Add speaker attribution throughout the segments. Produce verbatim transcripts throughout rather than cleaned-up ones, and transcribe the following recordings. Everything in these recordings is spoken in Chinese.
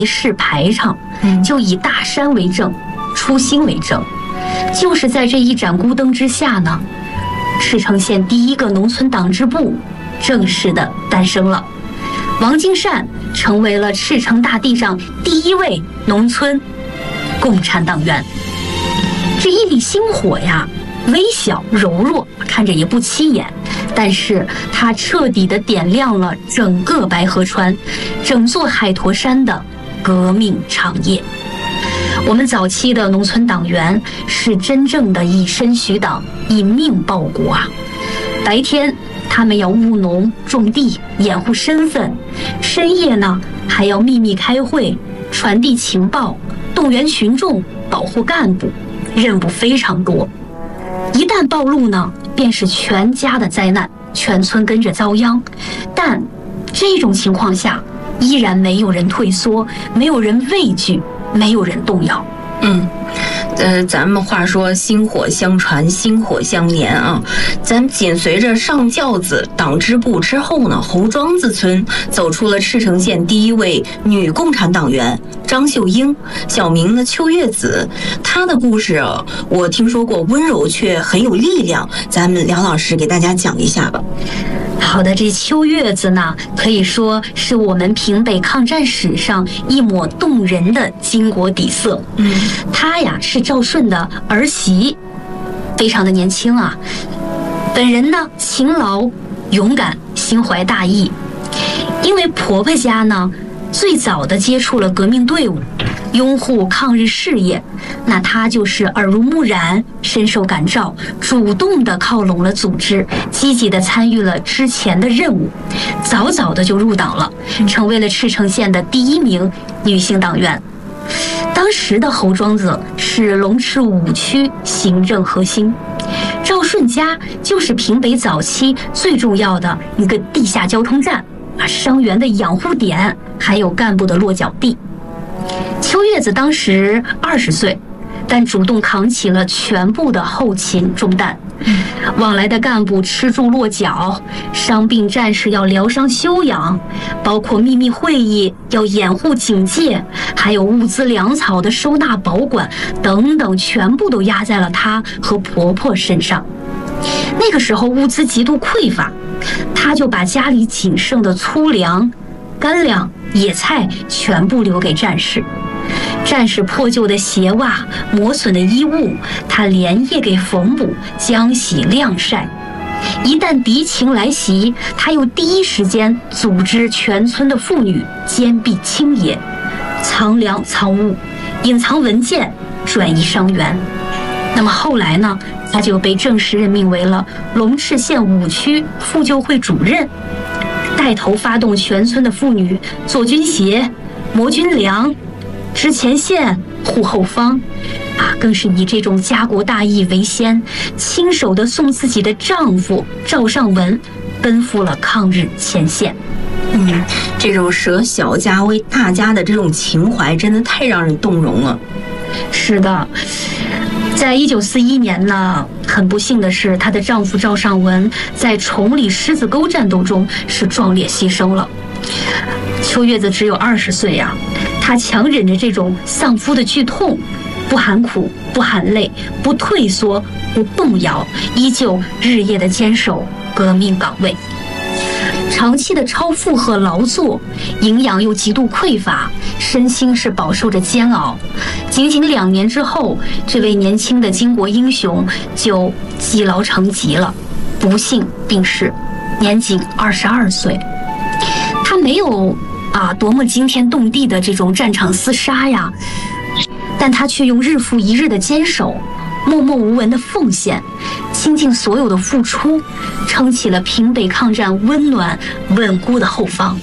Speaker 1: 事排场，就以大山为证，初心为证。就是在这一盏孤灯之下呢，赤城县第一个农村党支部正式的诞生了。王金善成为了赤城大地上第一位农村共产党员。这一粒星火呀，微小柔弱，看着也不起眼，但是它彻底的点亮了整个白河川，整座海坨山的革命长夜。我们早期的农村党员是真正的以身许党，以命报国啊！白天他们要务农种地，掩护身份；深夜呢，还要秘密开会，传递情报，动员群众，保护干部，任务非常多。一旦暴露呢，便是全家的灾难，全村跟着遭殃。但这种情况下，依然没有人退缩，没有人畏惧，没有人动摇。
Speaker 2: 嗯，呃，咱们话说薪火相传，薪火相连啊。咱紧随着上轿子党支部之后呢，侯庄子村走出了赤城县第一位女共产党员张秀英，小名呢秋月子。她的故事啊，我听说过，温柔却很有力量。咱们梁老师给大家讲一下吧。
Speaker 1: 好的，这秋月子呢，可以说是我们平北抗战史上一抹动人的巾帼底色。嗯，她呀是赵顺的儿媳，非常的年轻啊。本人呢勤劳勇敢，心怀大义。因为婆婆家呢最早的接触了革命队伍，拥护抗日事业，那她就是耳濡目染，深受感召，主动的靠拢了组织，积极的参与了之前的任务，早早的就入党了，成为了赤城县的第一名女性党员。当时的侯庄子是龙池五区行政核心，赵顺家就是平北早期最重要的一个地下交通站啊，伤员的养护点，还有干部的落脚地。秋月子当时二十岁，但主动扛起了全部的后勤重担。往来的干部吃住落脚，伤病战士要疗伤休养，包括秘密会议要掩护警戒，还有物资粮草的收纳保管等等，全部都压在了她和婆婆身上。那个时候物资极度匮乏，她就把家里仅剩的粗粮、干粮、野菜全部留给战士。战士破旧的鞋袜、磨损的衣物，他连夜给缝补、浆洗、晾晒。一旦敌情来袭，他又第一时间组织全村的妇女坚壁清野，藏粮藏物，隐藏文件，转移伤员。那么后来呢，他就被正式任命为了龙池县五区妇救会主任，带头发动全村的妇女做军鞋、磨军粮，支前线护后方，啊，更是以这种家国大义为先，亲手的送自己的丈夫赵尚文奔赴了抗日前线。
Speaker 2: 嗯，这种舍小家为大家的这种情怀，真的太让人动容了。
Speaker 1: 是的，在一九四一年呢，很不幸的是，她的丈夫赵尚文在崇礼狮子沟战斗中是壮烈牺牲了。秋月子只有二十岁呀、啊，她强忍着这种丧夫的剧痛，不喊苦，不喊累，不退缩，不动摇，依旧日夜的坚守革命岗位。长期的超负荷劳作，营养又极度匮乏，身心是饱受着煎熬。仅仅两年之后，这位年轻的巾帼英雄就积劳成疾了，不幸病逝，年仅二十二岁。他没有啊多么惊天动地的这种战场厮杀呀，但他却用日复一日的坚守，默默无闻的奉献，倾尽所有的付出，撑起了平北抗战温暖稳固的后方。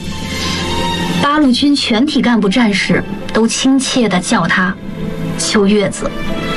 Speaker 1: 八路军全体干部战士都亲切地叫他秋月子。